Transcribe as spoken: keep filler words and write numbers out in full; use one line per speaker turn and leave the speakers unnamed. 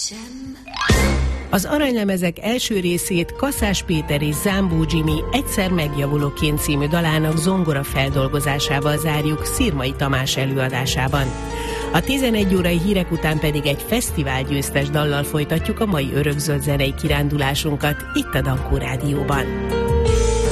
Az aranylemezek első részét Kaszás Péter és Zámbó Jimmy Egyszer megjavulóként című dalának zongora feldolgozásával zárjuk Szirmai Tamás előadásában. A tizenegy órai hírek után pedig egy fesztivál győztes dallal folytatjuk a mai örökzöld zenei kirándulásunkat itt a Dankó Rádióban.